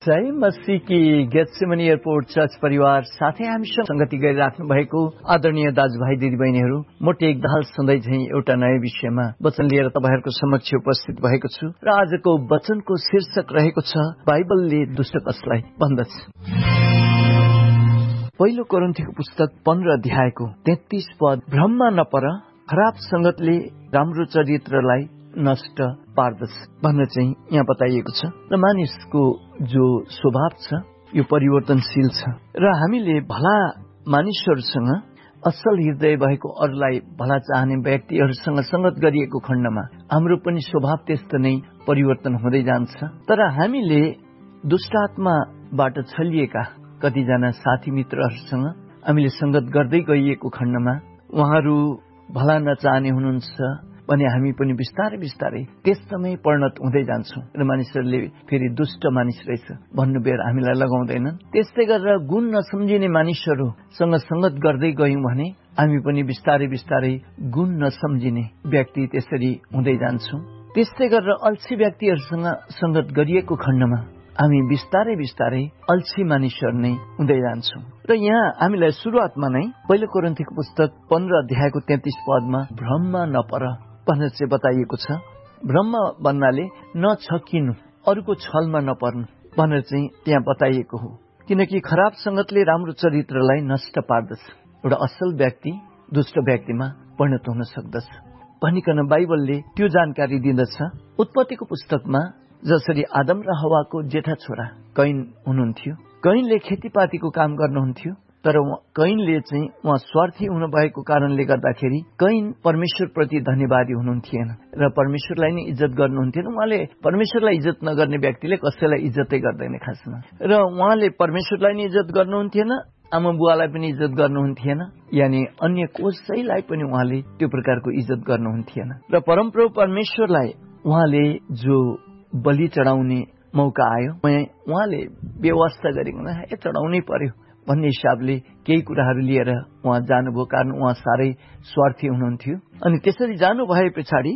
जय मसीह की Gethsemane airport church परिवार साथै हामीसँग संगति गरिराख्नु भएको आदरणीय दाजुभाइ दिदीबहिनीहरू म टेक दाहाल सधैँ झै एउटा नयाँ विषयमा वचन लिएर तपाईहरुको समक्ष उपस्थित भएको छु र आजको वचनको शीर्षक रहेको छ बाइबलले दुष्ट कसलाई भन्दछ। पहिलो कोरिन्थीको पुस्तक 15 अध्यायको 33 पद, भ्रममा नपर, खराब संगतले राम्रो चरित्रलाई नष्ट पार्दछ भन्ने चाहिँ यहाँ बताइएको छ। र मानिसको जो स्वभाव छ यो परिवर्तनशील छ र हामीले भला मानिसहरूसँग असल हृदय भएको अरूलाई भला चाहने व्यक्तिहरूसँग संगत गरिएको खण्डमा हाम्रो पनि स्वभाव त्यस्तो नै परिवर्तन हुँदै जान्छ। तर हामीले दुष्ट आत्माबाट छलिएका कतिजना साथी मित्रहरूसँग हामीले संगत गर्दै गइएको खण्डमा उहाँहरू भला नचाहने हुनुहुन्छ भने हामी पनि बिस्तारै बिस्तारै त्यस्तमै परिणत हुँदै जान्छौं र मानिसहरूले फेरि दुष्ट मानिस रहेछ भन्नु बेर हामीलाई लगाउँदैनन्। त्यस्तै गरेर गुण नसम्झिने मानिसहरूसँग संगत गर्दै गयौं भने हामी पनि बिस्तारै बिस्तारै गुण नसम्झिने व्यक्ति त्यसरी हुँदै जान्छौं। त्यस्तै गरेर अल्छी व्यक्तिहरूसँग संगत गरिएको खण्डमा हामी बिस्तारै बिस्तारै अल्छी मानिसहरू नै हुँदै जान्छौं। र यहाँ हामीलाई सुरुवातमा नै पहिलो कोरिन्थीको पुस्तक 15 अध्यायको 33 पदमा भ्रममा नपर भनेर चाहिँ बताइएको छ। भ्रम भन्नाले नछकिनु, अरूको छलमा नपर्नु भनेर चाहिँ त्यहाँ बताइएको हो। किनकि खराब संगतले राम्रो चरित्रलाई नष्ट पार्दछ, एउटा असल व्यक्ति दुष्ट व्यक्तिमा परिणत हुन सक्दछ भनिकन बाइबलले त्यो जानकारी दिँदछ। उत्पत्तिको पुस्तकमा जसरी आदम र हवाको जेठा छोरा कैन हुनुहुन्थ्यो, कैनले खेतीपातीको काम गर्नुहुन्थ्यो, तर कैनले चाहिँ उहाँ स्वार्थी हुनु भएको कारणले गर्दाखेरि कैन परमेश्वर प्रति धन्यवादी हुनुहुन्थेन र परमेश्वरलाई नै इज्जत गर्नुहुन्थेन। उहाँले परमेश्वरलाई इज्जत नगर्ने व्यक्तिले कसैलाई इज्जतै गर्दैन खासमा, र उहाँले परमेश्वरलाई नै इज्जत गर्नुहुन्थेन, आमा बुवालाई पनि इज्जत गर्नुहुन्थेन, यानि अन्य कसैलाई पनि उहाँले त्यो प्रकारको इज्जत गर्नुहुन्थेन। र परमप्रभु परमेश्वरलाई उहाँले जो बलि चढाउने मौका आयो, उहाँले व्यवस्था गरिकन चढाउनै पर्यो भन्ने हिसाबले केही कुराहरू लिएर उहाँ जानुभयो, कारण उहाँ साह्रै स्वार्थी हुनुहुन्थ्यो। अनि त्यसरी जानु भए पछाडि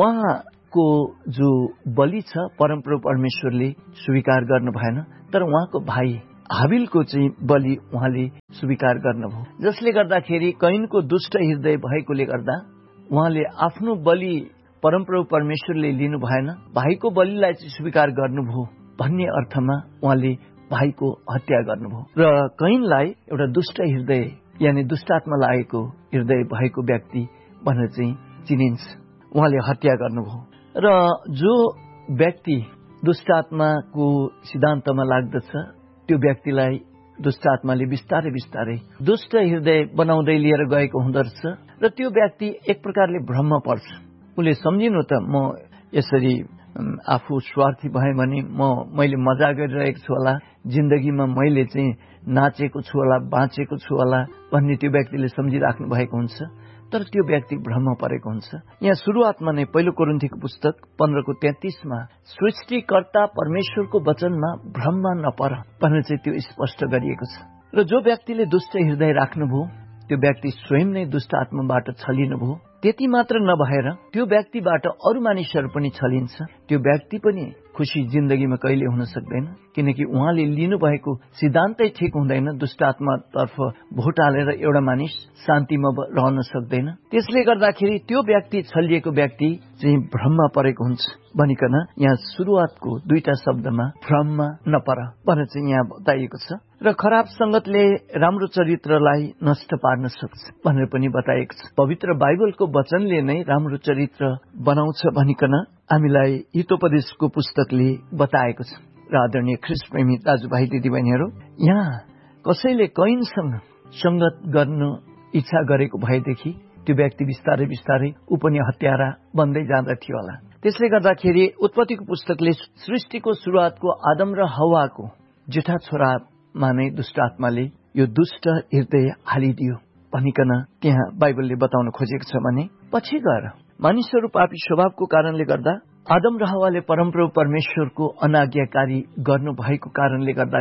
उहाँको जो बलि छ परमप्रभु परमेश्वरले स्वीकार गर्नु भएन, तर उहाँको भाइ हाबिलको चाहिँ बलि उहाँले स्वीकार गर्नुभयो, जसले गर्दाखेरि कैनको दुष्ट हृदय भएकोले गर्दा उहाँले आफ्नो बलि परमप्रभु परमेश्वरले लिनु भएन, भाइको बलिलाई चाहिँ स्वीकार गर्नुभयो भन्ने अर्थमा उहाँले भाइको हत्या गर्नुभयो। र कैनलाई एउटा दुष्ट हृदय यानि दुष्ट आत्मा लागेको हृदय भएको व्यक्ति भनेर चाहिँ चिनिन्छ, उहाँले हत्या गर्नुभयो। र जो व्यक्ति दुष्ट आत्माको सिद्धान्तमा लाग्दछ त्यो व्यक्तिलाई दुष्ट आत्माले बिस्तारै बिस्तारै दुष्ट हृदय बनाउँदै लिएर गएको हुँदछ र त्यो व्यक्ति एक प्रकारले भ्रममा पर्छ। उसले सम्झिनु त म यसरी आफू स्वार्थी भए भने मैले मजा गरिरहेको छु होला, जिन्दगीमा मैले चाहिँ नाचेको छु होला, बाँचेको छु होला भन्ने त्यो व्यक्तिले सम्झिराख्नु भएको हुन्छ, तर त्यो व्यक्ति भ्रममा परेको हुन्छ। यहाँ सुरुवातमा नै पहिलो कोरिन्थीको पुस्तक 15 को 33 मा सृष्टिकर्ता परमेश्वरको वचनमा भ्रममा नपर भनेर चाहिँ त्यो स्पष्ट गरिएको छ। र जो व्यक्तिले दुष्ट हृदय राख्नुभयो त्यो व्यक्ति स्वयं नै दुष्ट आत्माबाट छलिनुभयो। त्यति मात्र नभएर त्यो व्यक्तिबाट अरू मानिसहरू पनि छलिन्छ, त्यो व्यक्ति पनि खुशी जिन्दगीमा कहिले हुन सक्दैन, किनकि उहाँले लिनुभएको सिद्धान्तै ठिक हुँदैन। दुष्ट आत्मातर्फ भोट हालेर एउटा मानिस शान्तिमा रहन सक्दैन। त्यसले गर्दाखेरि त्यो व्यक्ति छलिएको व्यक्ति चाहिँ भ्रममा परेको हुन्छ भनिकन यहाँ सुरुवातको दुईटा शब्दमा भ्रममा नपर भनेर चाहिँ यहाँ बताइएको छ। र खराब संगतले राम्रो चरित्रलाई नष्ट पार्न सक्छ भनेर पनि बताइएको छ। पवित्र बाइबलको वचनले नै राम्रो चरित्र बनाउँछ भनिकन हामीलाई हितोपदेशको पुस्तकले बताएको छ। र आदरणीय ख्रीष्ट प्रेमी दाजुभाइ दिदीबहिनीहरू, यहाँ कसैले कैनसँग संगत गर्न इच्छा गरेको भएदेखि त्यो व्यक्ति बिस्तारै बिस्तारै ऊ पनि हत्यारा बन्दै जाँदथ्यो होला। त्यसले गर्दाखेरि उत्पत्तिको पुस्तकले सृष्टिको सुरुवातको आदम र हवाको जेठा छोरामा नै दुष्ट आत्माले यो दुष्ट हृदय हालिदियो भनिकन त्यहाँ बाइबलले बताउन खोजेको छ भने पछि गएर मानिसहरू पापी स्वभावको कारणले गर्दा आदम र हवाले परमप्रभु परमेश्वरको अनाज्ञाकारी गर्नु भएको कारणले गर्दाखेरि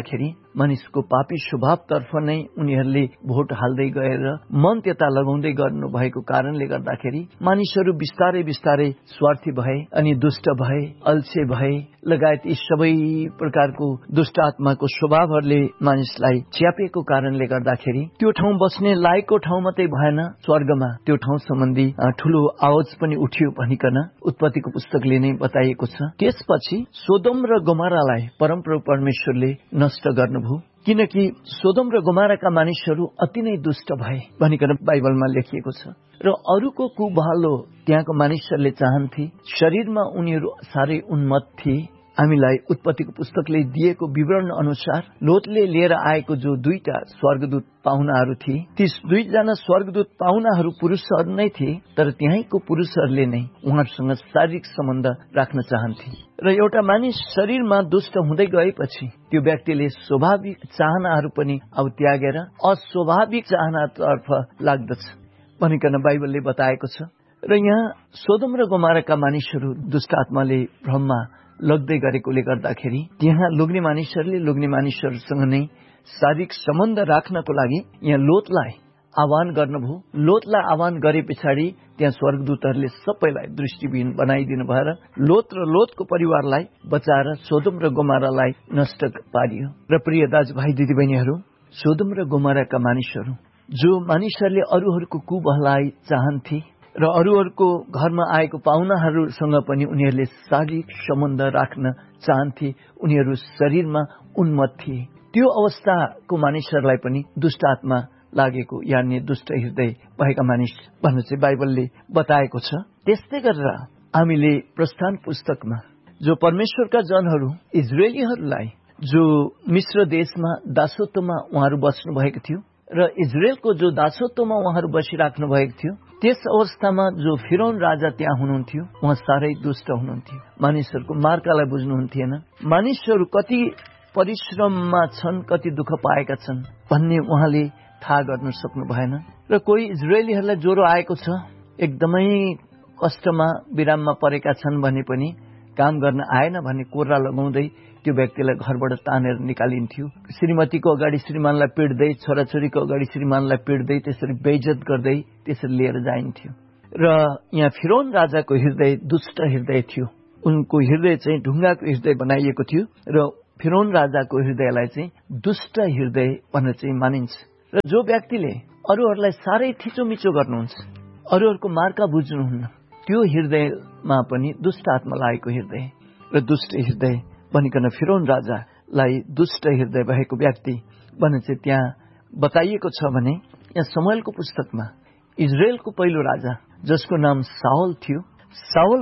मानिसको पापी स्वभावतर्फ नै उनीहरूले भोट हाल्दै गएर मन त्यता लगाउँदै गर्नु भएको कारणले गर्दाखेरि मानिसहरू बिस्तारै बिस्तारै स्वार्थी भए अनि दुष्ट भए, अल्छे भए लगायत यी सबै प्रकारको दुष्ट आत्माको स्वभावहरूले मानिसलाई च्यापेको कारणले गर्दाखेरि त्यो ठाउँ बस्ने लायकको ठाउँ मात्रै भएन, स्वर्गमा त्यो ठाउँ सम्बन्धी ठूलो आवाज पनि उठ्यो भनिकन उत्पत्तिको पुस्तकले नै बताइएको छ। त्यसपछि सोदोम र गोमरालाई परमप्रभु परमेश्वरले नष्ट गर्नुभयो, किनकि सोदोम र गोमराका मानिसहरू अति नै दुष्ट भए भनिकन बाइबलमा लेखिएको छ। र अरूको कुभालो त्यहाँको मानिसहरूले चाहन्थे, शरीरमा उनीहरू साह्रै उन्मत्त थिए। हामीलाई उत्पत्तिको पुस्तकले दिएको विवरण अनुसार लोतले लिएर आएको जो 2टा स्वर्गदूत पाहुनाहरू थिए, ती 2जना स्वर्गदूत पाहुनाहरू पुरुषहरू नै थिए, तर त्यहीँको पुरुषहरूले नै उहाँहरूसँग शारीरिक सम्बन्ध राख्न चाहन्थे। र एउटा मानिस शरीरमा दुष्ट हुँदै गएपछि त्यो व्यक्तिले स्वाभाविक चाहनाहरू पनि अब त्यागेर अस्वाभाविक चाहनातर्फ लाग्दछ भनिकन बाइबलले बताएको छ। र यहाँ सोदोम र गोमराका मानिसहरू दुष्ट आत्माले भ्रममा लग्दै गरेकोले गर्दाखेरि त्यहाँ लोग्ने मानिसहरूसँग नै शारीरिक सम्बन्ध राख्नको लागि यहाँ लोतलाई आह्वान गर्नुभयो। लोतलाई आह्वान गरे पछाडि त्यहाँ स्वर्गदूतहरूले सबैलाई दृष्टिविहीन बनाइदिनु भएर लोत र लोतको परिवारलाई बचाएर सोदोम र गोमरालाई नष्ट पारियो। र प्रिय दाजुभाइ दिदीबहिनीहरू, सोदोम र गोमराका मानिसहरू जो मानिसहरूले अरूहरूको कुभलाई चाहन्थे र अरूहरूको घरमा आएको पाहुनाहरूसँग पनि उनीहरूले शारीरिक सम्बन्ध राख्न चाहन्थे, उनीहरू शरीरमा उन्मत्त थिए। त्यो अवस्थाको मानिसहरूलाई पनि दुष्ट आत्मा लागेको यानि दुष्ट हृदय भएका मानिस भन्नु चाहिँ बाइबलले बताएको छ। त्यस्तै गरेर हामीले प्रस्थान पुस्तकमा जो परमेश्वरका जनहरू इजरायलीहरूलाई जो मिश्र देशमा दासत्वमा उहाँहरू बस्नु भएको थियो र इजरायलको जो दासत्वमा उहाँहरू बसिराख्नु भएको थियो, त्यस अवस्थामा जो फिरौन राजा त्यहाँ हुनुहुन्थ्यो, उहाँ साह्रै दुष्ट हुनुहुन्थ्यो। मानिसहरूको मार्कालाई बुझ्नुहुन्थेन। मानिसहरू कति परिश्रममा छन्, कति दुःख पाएका छन् भन्ने उहाँले थाहा गर्न सक्नु भएन। र कोही इजरायलीहरूलाई ज्वरो आएको छ, एकदमै कष्टमा विराममा परेका छन् भने पनि काम गर्न आएन भन्ने कोर्रा लगाउँदै त्यो व्यक्तिलाई घरबाट तानेर निकालिन्थ्यो। श्रीमतीको अगाडि श्रीमानलाई पिट्दै, छोराछोरीको अगाडि श्रीमानलाई पिट्दै, त्यसरी बेइज्जत गर्दै त्यसरी लिएर जाइन्थ्यो। र यहाँ फिरौन राजाको हृदय दुष्ट हृदय थियो। उनको हृदय चाहिँ ढुङ्गाको हृदय बनाइएको थियो र फिरौन राजाको हृदयलाई चाहिँ दुष्ट हृदय भनेर चाहिँ मानिन्छ। र जो व्यक्तिले अरूहरूलाई साह्रै थिचोमिचो गर्नुहुन्छ, अरूहरूको मार्का बुझ्नुहुन्न, त्यो हृदयमा पनि दुष्ट आत्मा लागेको हृदय र दुष्ट हृदय भनिकन फिरौन राजालाई दुष्ट हृदय भएको व्यक्ति भने चाहिँ त्यहाँ बताइएको छ। भने यहाँ शमूएलको पुस्तकमा इजरायलको पहिलो राजा जसको नाम साउल थियो, साउल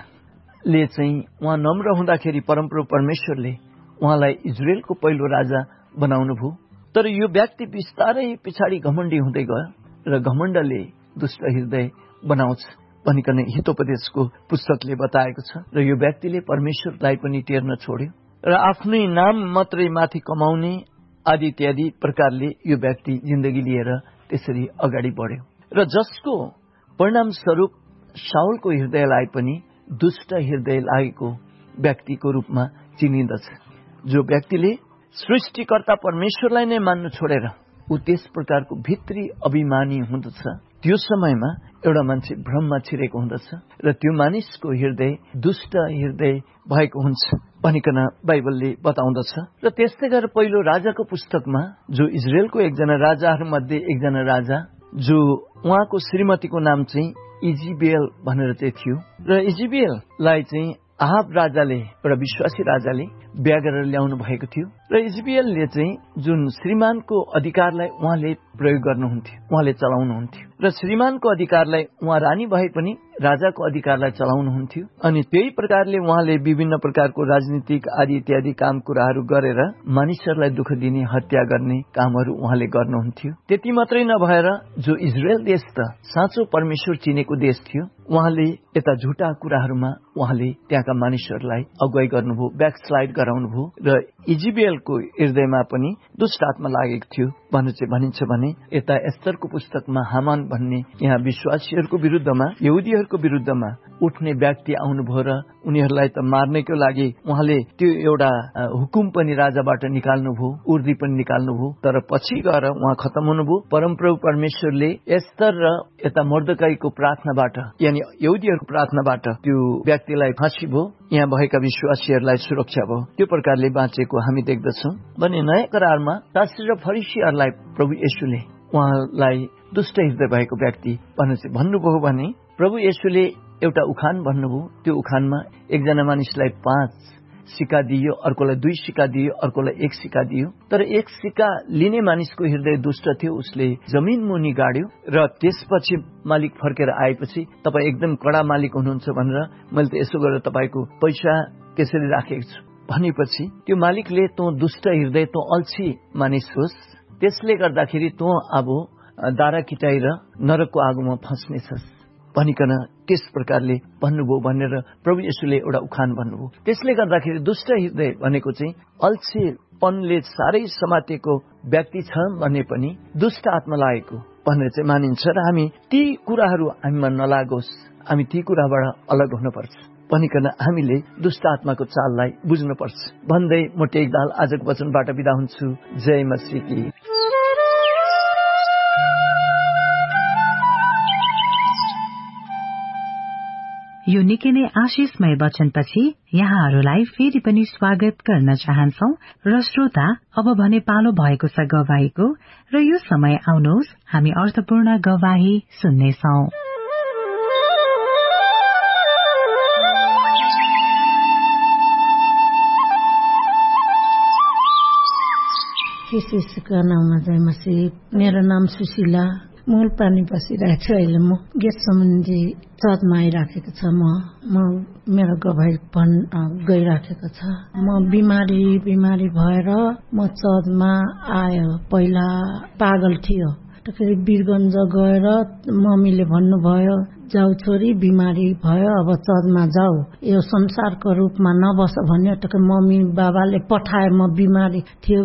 राजाले चाहिँ उहाँ नम्र हुँदाखेरि परमप्रभु परमेश्वरले उहाँलाई इजरायलको पहिलो राजा बनाउनु भयो। तर यो व्यक्ति बिस्तारै पछाडि घमण्डी हुँदै गयो र घमण्डले दुष्ट हृदय बनाउँछ भनिकन हितोपदेशको पुस्तकले बताएको छ। र यो व्यक्तिले परमेश्वरलाई पनि टेर्न छोड्यो र आफ्नै नाम मात्रै माथि कमाउने आदि इत्यादि प्रकारले यो व्यक्ति जिन्दगी लिएर त्यसरी अगाडि बढ्यो। र जसको परिणाम स्वरूप साउलको हृदयलाई पनि दुष्ट हृदय लागेको व्यक्तिको रूपमा चिनिन्दछ। जो व्यक्तिले सृष्टिकर्ता परमेश्वरलाई नै मान्नु छोडेर ऊ त्यस प्रकारको भित्री अभिमानी हुँदछ, त्यो समयमा एउटा मान्छे भ्रममा छिरेको हुँदछ र त्यो मानिसको हृदय दुष्ट हृदय भएको हुन्छ भनिकन बाइबलले बताउँदछ। र त्यस्तै गरेर पहिलो राजाको पुस्तकमा जो इजरायलको एकजना राजाहरूमध्ये एकजना राजा जो उहाँको श्रीमतीको नाम चाहिँ इजिबेल भनेर चाहिँ थियो र इजिबेललाई चाहिँ आहाब राजाले, एउटा विश्वासी राजाले बिहा गरेर ल्याउनु भएको थियो र इजिबेलले चाहिँ जुन श्रीमानको अधिकारलाई उहाँले प्रयोग गर्नुहुन्थ्यो, उहाँले चलाउनुहुन्थ्यो र श्रीमानको अधिकारलाई उहाँ रानी भए पनि राजाको अधिकारलाई चलाउनुहुन्थ्यो। अनि त्यही प्रकारले उहाँले विभिन्न प्रकारको राजनीतिक आदि इत्यादि काम कुराहरू गरेर मानिसहरूलाई दुःख दिने, हत्या गर्ने कामहरू उहाँले गर्नुहुन्थ्यो। त्यति मात्रै नभएर जो इजरायल देश त साँचो परमेश्वर चिनेको देश थियो, उहाँले यता झुटा कुराहरूमा उहाँले त्यहाँका मानिसहरूलाई अगुवाई गर्नुभयो, ब्याकस्लाइड गराउनुभयो र इजिबेलको हृदयमा पनि दुष्ट आत्मा लागेको थियो। भन्नु चाहिँ भनिन्छ भने यता एस्तरको पुस्तकमा हामान भन्ने यहाँ विश्वासीहरूको विरुद्धमा यहुदीहरूको विरुद्धमा उठ्ने व्यक्ति आउनुभयो र उनीहरूलाई त मार्नेको लागि उहाँले त्यो एउटा हुकुम पनि राजाबाट निकाल्नुभयो, उर्दी पनि निकाल्नुभयो। तर पछि गएर उहाँ खत्तम हुनुभयो। परमप्रभु परमेश्वरले एस्तर र यता मर्दकाईको प्रार्थनाबाट यानी यहुदीहरूको प्रार्थनाबाट त्यो व्यक्तिलाई फाँसी भयो, यहाँ भएका विश्वासीहरूलाई सुरक्षा भयो। त्यो प्रकारले बाँचेको हामी देख्दछौँ। भने नयाँ करारमा शास्त्री र फरिसीहरूलाई प्रभु येशूले उहाँलाई दुष्ट हृदय भएको व्यक्ति भन्नुभयो भने प्रभु येशूले एउटा उखान भन्नुभयो। त्यो उखानमा एकजना मानिसलाई 5 सिक्का दियो, अर्कोलाई 2 सिक्का दियो, अर्कोलाई 1 सिक्का दियो। तर 1 सिक्का लिने मानिसको हृदय दुष्ट थियो, उसले जमिन मुनि गाड्यो र त्यसपछि मालिक फर्केर आएपछि तपाईँ एकदम कडा मालिक हुनुहुन्छ भनेर मैले त यसो गरेर तपाईँको पैसा त्यसरी राखेको छु भनेपछि त्यो मालिकले तँ दुष्ट हृदय, तँ अल्छी मानिस होस्, त्यसले गर्दाखेरि तँ अब दारा किटाएर नरकको आगोमा फस्नेछस् भनिकन त्यस प्रकारले भन्नुभयो भनेर प्रभु येशूले एउटा उखान भन्नुभयो। त्यसले गर्दाखेरि दुष्ट हृदय भनेको चाहिँ अल्छेपनले साह्रै समातेको व्यक्ति छ भने पनि दुष्ट आत्मा लागेको भनेर चाहिँ मानिन्छ र हामी ती कुराहरू हामीमा नलागोस्, हामी ती कुराबाट अलग हुनुपर्छ भनिकन हामीले दुष्ट आत्माको चाललाई बुझ्नुपर्छ भन्दै म टेकदाल आजको वचनबाट बिदा हुन्छु। जय मसीह की। यो निकै नै आशिषमय वचनपछि यहाँहरूलाई फेरि पनि स्वागत गर्न चाहन्छौ र श्रोता, अब भने पालो भएको छ गवाहीको र यो समय आउनुहोस् हामी अर्थपूर्ण गवाही सुन्नेछौ। यीशुका नाममा जय मसीह। मेरो नाम सुशीला, मूल पानी बसिरहेको छु। अहिले म गेट सम्बन्धी चर्चमा आइराखेको छ। म मेरो गवाही गइराखेको छ। म बिमारी भएर म चर्चमा आयो। पहिला पागल थियो, त्यसरी वीरगञ्ज गएर मम्मीले भन्नुभयो जाऊ छोरी बिमारी भयो, अब चर्चमा जाऊ, यो संसारको रूपमा नबस भन्यो। मम्मी बाबाले पठाए। म बिमारी थियो,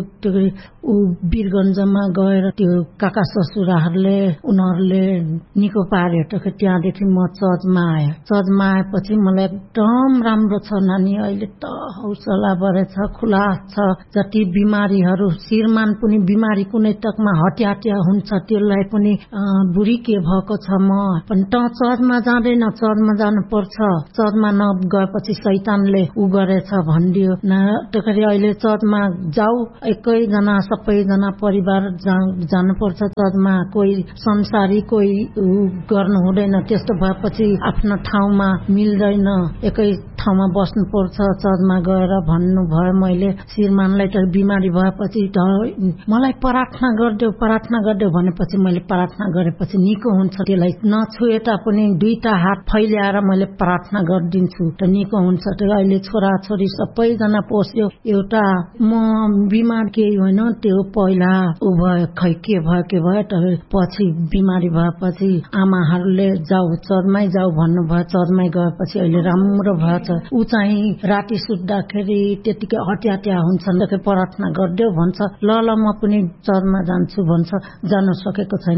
ऊ वीरगञ्जमा गएर त्यो काका ससुराहरूले उनीहरूले निको पार्यो। त्यहाँदेखि म चर्चमा आएँ। चर्चमा आएपछि मलाई एकदम राम्रो छ नानी, अहिले त हौसला बढेछ, खुला छ। जति बिमारीहरू शिरमान पनि बिमारी कुनै तकमा हटिया हुन्छ, त्यसलाई पनि बुढी के भएको छ म पनि त चर्चमा जाँदैन, चर्चमा जानुपर्छ, चर्चमा नगएपछि शैतानले उ गरेछ भनिदियो न। अहिले चर्चमा जाऊ, एकैजना सबैजना परिवार जानुपर्छ चर्चमा। कोही संसारी कोही गर्नु हुँदैन। त्यस्तो भएपछि आफ्नो ठाउँमा मिल्दैन, एकै ठाउँमा बस्नुपर्छ चर्चमा गएर भन्नुभयो। मैले श्रीमानलाई त बिमारी भएपछि मलाई प्रार्थना गरिदेऊ भनेपछि मैले प्रार्थना गरेपछि निको हुन्छ। त्यसलाई नछुए तापनि 2टा हात फैल्याएर मैले प्रार्थना गरिदिन्छु त निको हुन्छ। अहिले छोराछोरी सबैजना पोस्यो। एउटा म बिमार केही होइन, त्यो पहिला उ भयो, खै के भयो पछि बिमारी भएपछि आमाहरूले जाऊ चर्चमै जाऊ भन्नुभयो। चर्चमै गएपछि अहिले राम्रो भएछ। ऊ चाहिँ राति सुत्दाखेरि त्यतिकै हटिया हुन्छ, प्रार्थना गरिदेऊ भन्छ। ल म पनि चर्चमा जान्छु भन्छ। जान सकेको छैन।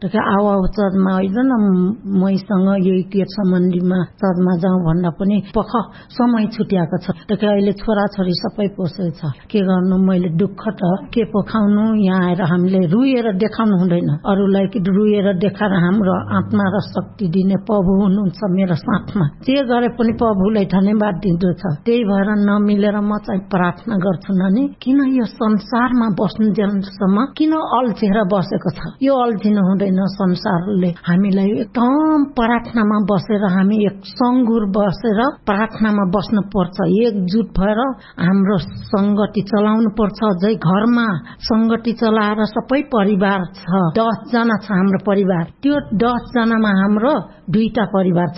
आऊ चर्चमा आइज न मैसँग यही के सम्बन्धीमा चर्चमा जाउँ भन्दा पनि पख समय छुट्याएको छ। अहिले छोराछोरी सबै पोसेछ। के गर्नु, मैले दुःख त के पोखाउनु। यहाँ आएर हामीले रुएर देखाउनु हुँदैन। अरूलाई रुएर देखाएर हाम्रो आत्मा र शक्ति दिने प्रभु हुनुहुन्छ मेरो साथमा। जे गरे पनि प्रभुलाई धन्यवाद दिँदछ। त्यही भएर नमिलेर म चाहिँ प्रार्थना गर्छु नानी, किन यो संसारमा बस्नु जेलसम्म किन अल्झेर बसेको छ। यो अल्झिनु हुँदैन। संसारले हामीलाई एकदम प्रार्थनामा बसेर हामी एक संगुर बसेर प्रार्थनामा बस्नु पर्छ। एकजुट भएर हाम्रो संगति चलाउनु पर्छ। अझै घरमा संगति चलाएर सबै परिवार छ, 10 जना छ हाम्रो परिवार। त्यो 10 जनामा हाम्रो 2टा परिवार छैन,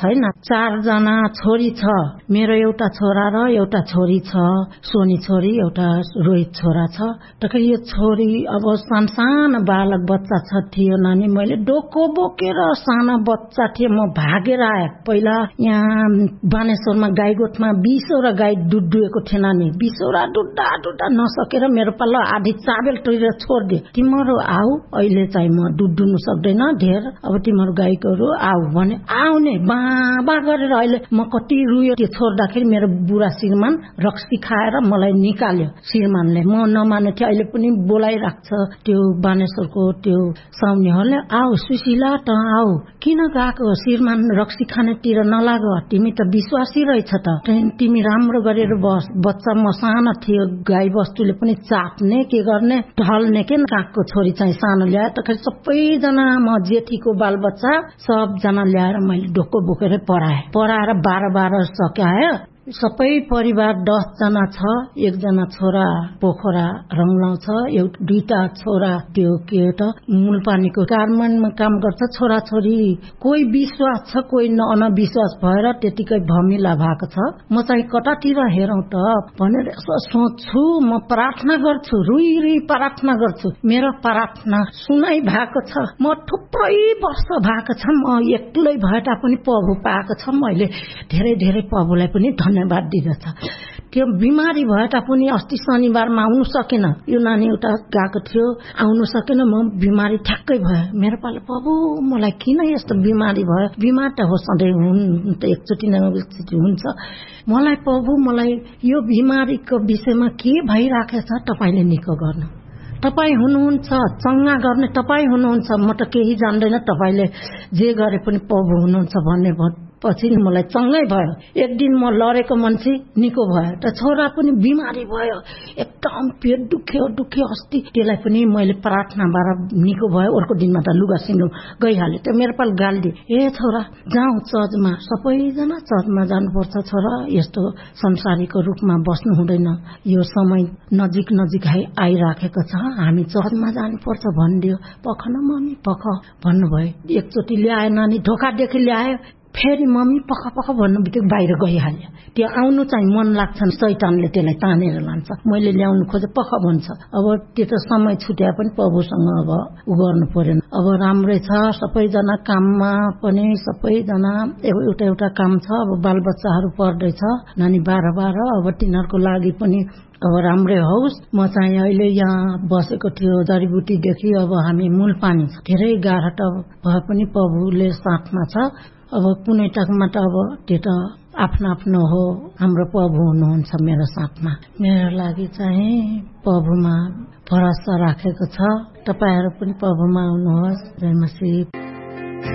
4 जना छोरी छ। मेरो एउटा छोरा र एउटा छोरी छ, सोनी छोरी, एउटा रोहित छोरा छ। टक्कै यो छोरी अब सानो बालक बच्चा छ थियो नानी। मैले डोको बोकेर सानो बच्चा थिए, म भागेर आए। पहिला यहाँ बानेश्वरमा गाईगोठमा 20 वटा गाई दुधुएको थिएन नि। 20 वटा दुधा नसकेर मेरो पालो आधी चाबेल टोरेर छोड्दिए। तिमीहरू आऊ, अहिले चाहिँ म दुध दुनु सक्दैन धेर, अब तिमीहरू गाईकोहरू आऊ भने आउने बाबा गरेर। अहिले म कति रुयो त्यो छोड्दाखेरि मेरो बुढा श्रीमान रक्सी खाएर मलाई निकाल्यो श्रीमानले। म नमाने थिएँ, अहिले पनि बोलाइराख्छ त्यो बानेश्वरको त्यो साउनेहरूले, आऊ सुशीला त आऊ, किन गएको श्रीमान रक्सी खानेतिर नलाग, तिमी त विश्वासी रहेछ त, तिमी राम्रो गरेर बस। बच्चा म सानो थियो, गाई बस्तुले पनि चाप्ने के गर्ने ढल्ने के कागको छोरी चाहिँ सानो ल्याए। त सबैजना म जेठीको बाल बच्चा सबजना ल्याएर मैले ढोको बोकेर पढाएर 12 सकायो। सबै परिवार 10 जना छ। 1 जना छोरा पोखरा रङलाउ छ, 2टा छोरा त्यो के त मूलपानीको गार्मेन्टमा काम गर्छ। छोरा छोरी कोही विश्वास छ, कोही अनविश्वास भएर त्यतिकै भमिला भएको छ। म चाहिँ कतातिर हेरौं त भनेर सोच्छु। म प्रार्थना गर्छु, रुई प्रार्थना गर्छु। मेरो प्रार्थना सुनाइ भएको छ। म थुप्रै वर्ष भएको छ म एक्लै भए तापनि प्रभु पाएको छ। मैले धेरै प्रभुलाई पनि धन्यवाद दिँदछ। त्यो बिमारी भए तापनि अस्ति शनिबारमा आउनु सकेन, यो नानी एउटा गएको थियो, आउनु सकेन। म बिमारी ठ्याक्कै भयो। मेरो पालो प्रभु मलाई किन यस्तो बिमारी भयो? बिमार त हो सधैँ, हुन त एकचोटि न एकचोटि हुन्छ। मलाई प्रभु मलाई यो बिमारीको विषयमा के भइराखेको छ तपाईले निको गर्नु। तपाई हुनुहुन्छ चंगा गर्ने, तपाई हुनुहुन्छ। म त केही जान्दैन, तपाईले जे गरे पनि प्रभु हुनुहुन्छ भन्ने पछि मलाई चंगै भयो। एक दिन म लडेको मान्छे निको भयो, त छोरा पनि बिमारी भयो, एकदम पेट दुख्यो अस्ति। त्यसलाई पनि मैले प्रार्थनाबाट निको भयो। अर्को दिनमा त लुगा सिन्नु गइहाल्यो। त्यो मेरो पाल गाली, ए छोरा जाऊ चर्चमा, सबैजना चर्चमा जानुपर्छ छोरा, यस्तो संसारीको रूपमा बस्नु हुँदैन, यो समय नजिक आइराखेको छ, हामी चर्चमा जानुपर्छ भनिदियो। पख न मम्मी पख भन्नुभयो। एकचोटि ल्याए नानी, ढोकादेखि ल्यायो, फेरि मम्मी पख भन्नु बित्तिकै बाहिर गइहाल्यो। त्यो आउनु चाहिँ मन लाग्छ, शैतानले त्यसलाई तानेर लान्छ। मैले ल्याउनु खोजे पख भन्छ। अब त्यो त समय छुट्या पनि प्रभुसँग अब गर्नु पर्यो। अब राम्रै छ, सबैजना काममा पनि सबैजना एउटा काम छ। अब बालबच्चाहरू पढ्दैछ, नानी 12 अब तिनीहरूको लागि पनि अब राम्रै होस्। म चाहिँ अहिले यहाँ बसेको थियो जडीबुटीदेखि, अब हामी मूलपानी धेरै गाह्रो त भए पनि प्रभुले साथमा छ। अब कुनै टाकमा त अब त्यो त आफ्नो हो, हाम्रो प्रभु हुनुहुन्छ मेरो साथमा। मेरो लागि चाहिँ प्रभुमा भरोसा राखेको छ। तपाईहरु पनि प्रभुमा आउनुहोस्। जय मसीह।